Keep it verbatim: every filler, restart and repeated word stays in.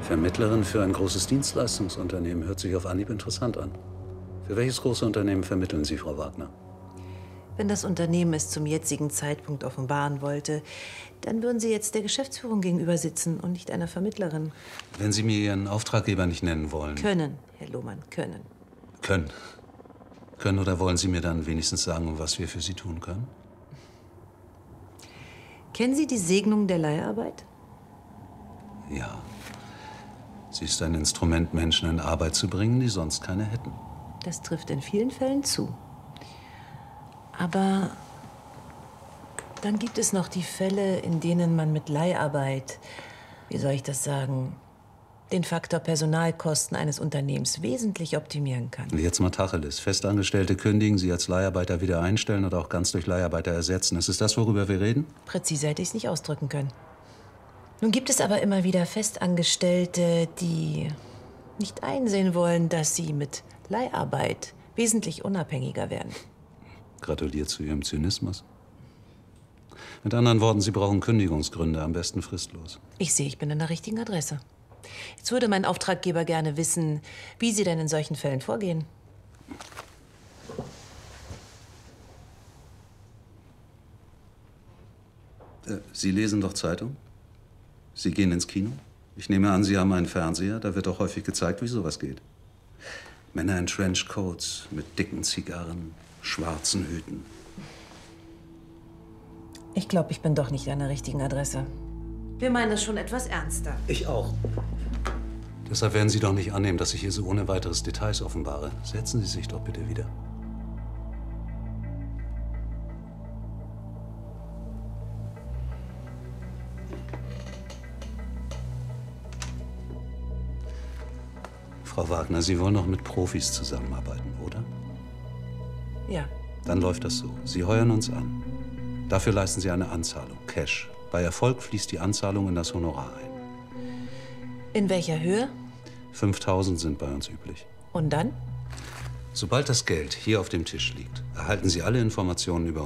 Vermittlerin für ein großes Dienstleistungsunternehmen hört sich auf Anhieb interessant an. Für welches große Unternehmen vermitteln Sie, Frau Wagner? Wenn das Unternehmen es zum jetzigen Zeitpunkt offenbaren wollte, dann würden Sie jetzt der Geschäftsführung gegenüber sitzen und nicht einer Vermittlerin. Wenn Sie mir Ihren Auftraggeber nicht nennen wollen. Können, Herr Lohmann, können. Können. Können oder wollen Sie mir dann wenigstens sagen, was wir für Sie tun können? Kennen Sie die Segnung der Leiharbeit? Ja. Sie ist ein Instrument, Menschen in Arbeit zu bringen, die sonst keine hätten. Das trifft in vielen Fällen zu. Aber dann gibt es noch die Fälle, in denen man mit Leiharbeit, wie soll ich das sagen, den Faktor Personalkosten eines Unternehmens wesentlich optimieren kann. Jetzt mal Tacheles. Festangestellte kündigen, sie als Leiharbeiter wieder einstellen oder auch ganz durch Leiharbeiter ersetzen. Ist es das, worüber wir reden? Präzise hätte ich es nicht ausdrücken können. Nun gibt es aber immer wieder Festangestellte, die nicht einsehen wollen, dass sie mit Leiharbeit wesentlich unabhängiger werden. Gratuliert zu Ihrem Zynismus. Mit anderen Worten, Sie brauchen Kündigungsgründe, am besten fristlos. Ich sehe, ich bin an der richtigen Adresse. Jetzt würde mein Auftraggeber gerne wissen, wie Sie denn in solchen Fällen vorgehen. Äh, Sie lesen doch Zeitung? Sie gehen ins Kino? Ich nehme an, Sie haben einen Fernseher. Da wird doch häufig gezeigt, wie sowas geht. Männer in Trenchcoats mit dicken Zigarren, schwarzen Hüten. Ich glaube, ich bin doch nicht an der richtigen Adresse. Wir meinen das schon etwas ernster. Ich auch. Deshalb werden Sie doch nicht annehmen, dass ich hier so ohne weiteres Details offenbare. Setzen Sie sich doch bitte wieder. Frau Wagner, Sie wollen doch mit Profis zusammenarbeiten, oder? Ja. Dann läuft das so. Sie heuern uns an. Dafür leisten Sie eine Anzahlung, Cash. Bei Erfolg fließt die Anzahlung in das Honorar ein. In welcher Höhe? fünftausend sind bei uns üblich. Und dann? Sobald das Geld hier auf dem Tisch liegt, erhalten Sie alle Informationen über